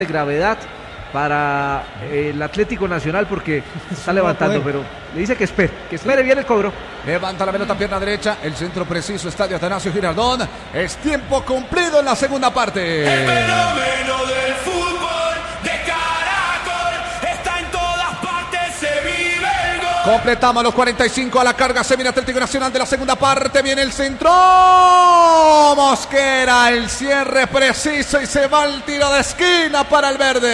de gravedad para el Atlético Nacional porque está levantando, pero le dice que espere bien el cobro. Levanta la pelota, pierna derecha, el centro preciso, Estadio Atanasio Girardot. Es tiempo cumplido en la segunda parte. El fenómeno del fútbol de Caracol está en todas partes, se vive el gol. Completamos los 45 a la carga, se viene Atlético Nacional de la segunda parte, viene el centro, Mosquera, el cierre preciso y se va el tiro de esquina para el verde.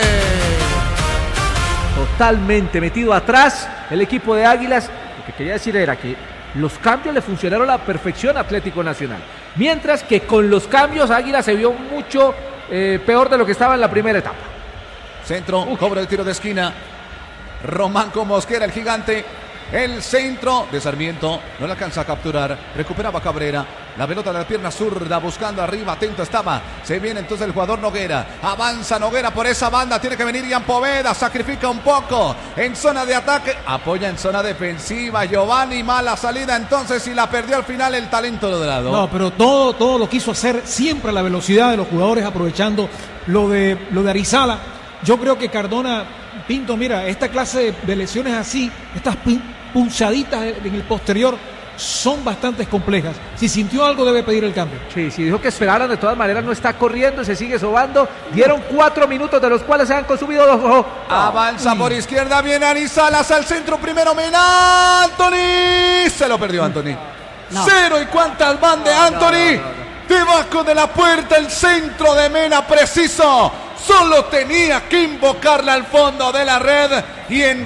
Totalmente metido atrás el equipo de Águilas. Lo que quería decir era que los cambios le funcionaron a la perfección a Atlético Nacional, mientras que con los cambios Águilas se vio mucho peor de lo que estaba en la primera etapa. Centro, cobro de tiro de esquina, Romanco Mosquera, el gigante. El centro de Sarmiento no le alcanza a capturar, recuperaba Cabrera, la pelota de la pierna zurda buscando arriba, atento estaba, se viene entonces el jugador Noguera, avanza Noguera por esa banda, tiene que venir Ian Poveda, sacrifica un poco en zona de ataque, apoya en zona defensiva, Giovanni, mala salida entonces y la perdió al final el talento dorado. No, pero todo lo quiso hacer siempre a la velocidad de los jugadores, aprovechando lo de Arizala. Yo creo que Cardona, Pinto, mira, esta clase de lesiones así, estas punzaditas en el posterior son bastante complejas. Si sintió algo debe pedir el cambio. Sí, dijo que esperaran, de todas maneras no está corriendo, se sigue sobando. Dieron 4 minutos de los cuales se han consumido 2. Avanza por izquierda, viene Arizalas al centro, primero Mena, Anthony, se lo perdió Anthony. No. 0 y cuántas van de Anthony. Debajo de la puerta el centro de Mena preciso. Solo tenía que invocarla al fondo de la red y en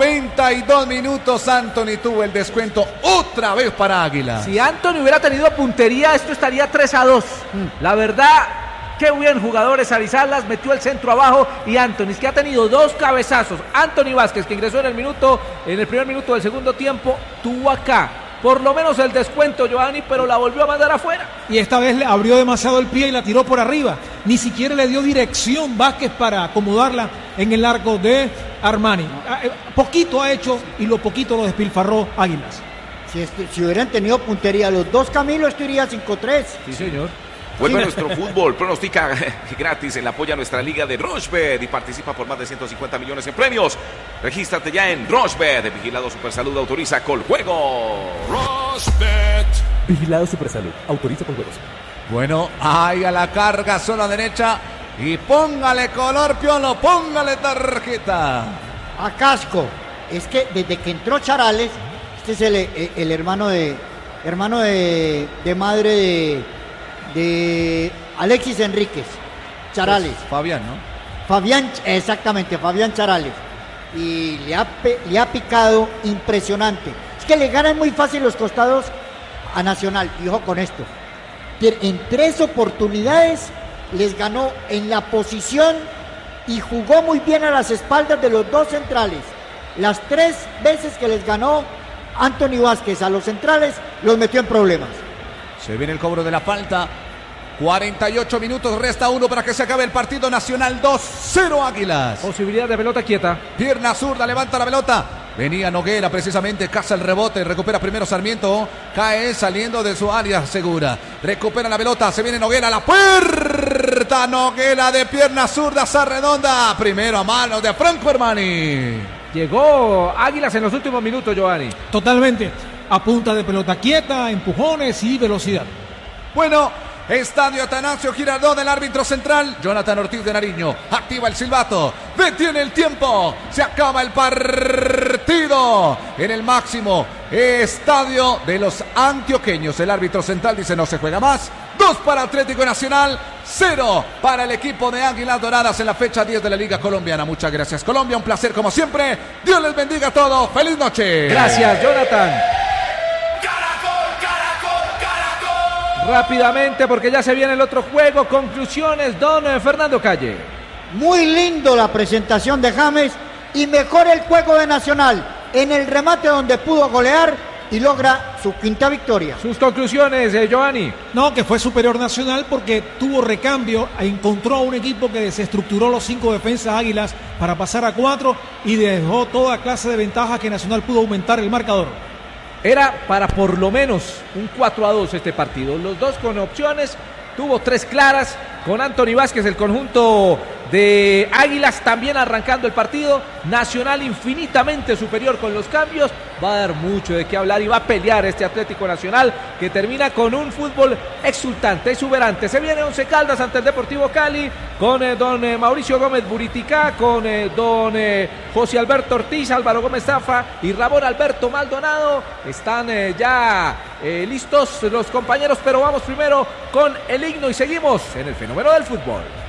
92 minutos Anthony tuvo el descuento otra vez para Águila. Si Anthony hubiera tenido puntería, esto estaría 3-2. La verdad, qué buen jugador es Arizalas, metió el centro abajo y Anthony, que ha tenido 2 cabezazos. Anthony Vázquez, que ingresó en el primer minuto del segundo tiempo, tuvo acá por lo menos el descuento, Giovanni, pero la volvió a mandar afuera. Y esta vez le abrió demasiado el pie y la tiró por arriba. Ni siquiera le dio dirección Vázquez para acomodarla en el arco de Armani. Poquito ha hecho y lo poquito lo despilfarró Águilas. Si hubieran tenido puntería los dos, Camilo, esto iría 5-3. Sí, señor. Vuelve a nuestro fútbol, pronostica gratis en la apoya a nuestra liga de Rochebet y participa por más de 150 millones en premios. Regístrate ya en Rochebet, Vigilado Supersalud, autoriza Coljuegos. Rochebet. Vigilado Supersalud, autoriza Coljuegos. Bueno, ahí a la carga, zona derecha y póngale color, Piolo, póngale tarjeta. A casco. Es que desde que entró Charales, este es el hermano de madre de Alexis Enríquez, Charales. Pues Fabián, ¿no? Fabián, exactamente, Fabián Charales. Y le ha picado impresionante. Es que le ganan muy fácil los costados a Nacional. Y ojo con esto. En 3 oportunidades les ganó en la posición y jugó muy bien a las espaldas de los 2 centrales. Las 3 veces que les ganó Anthony Vázquez a los centrales, los metió en problemas. Se viene el cobro de la falta. 48 minutos, resta 1 para que se acabe el partido. Nacional 2-0 Águilas. Posibilidad de pelota quieta. Pierna zurda, levanta la pelota. Venía Noguera precisamente, caza el rebote, recupera primero Sarmiento, cae saliendo de su área segura. Recupera la pelota, se viene Noguera a la puerta. Noguera de pierna zurda, se redonda. Primero a mano de Franco Armani. Llegó Águilas en los últimos minutos, Giovanni. Totalmente. A punta de pelota quieta, empujones y velocidad. Bueno, Estadio Atanasio Girardot, del árbitro central, Jonathan Ortiz de Nariño. Activa el silbato, detiene el tiempo, se acaba el partido en el máximo estadio de los antioqueños. El árbitro central dice no se juega más. 2 para Atlético Nacional, 0 para el equipo de Águilas Doradas en la fecha 10 de la Liga Colombiana. Muchas gracias, Colombia, un placer como siempre. Dios les bendiga a todos. Feliz noche. Gracias, Jonathan. Rápidamente, porque ya se viene el otro juego. Conclusiones, don Fernando Calle. Muy lindo la presentación de James y mejor el juego de Nacional en el remate donde pudo golear y logra su 5ª victoria. Sus conclusiones, Giovanni. No, que fue superior Nacional porque tuvo recambio, encontró a un equipo que desestructuró los 5 defensas Águilas para pasar a 4 y dejó toda clase de ventajas que Nacional pudo aumentar el marcador. Era para por lo menos un 4-2 este partido. Los dos con opciones, tuvo 3 claras. Con Anthony Vázquez, el conjunto de Águilas también arrancando el partido. Nacional infinitamente superior con los cambios. Va a dar mucho de qué hablar y va a pelear este Atlético Nacional que termina con un fútbol exultante, exuberante. Se viene Once Caldas ante el Deportivo Cali con don Mauricio Gómez Buriticá, con don José Alberto Ortiz, Álvaro Gómez Zafa y Ramón Alberto Maldonado. Están ya listos los compañeros, pero vamos primero con el himno y seguimos en el fenómeno del fútbol.